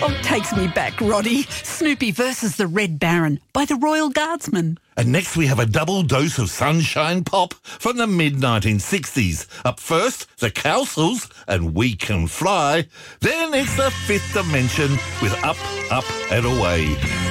Oh, takes me back, Roddy. Snoopy versus the Red Baron by the Royal Guardsmen. And next we have a double dose of sunshine pop from the mid-1960s. Up first, the Cowsills and We Can Fly. Then it's the Fifth Dimension with Up, Up and Away.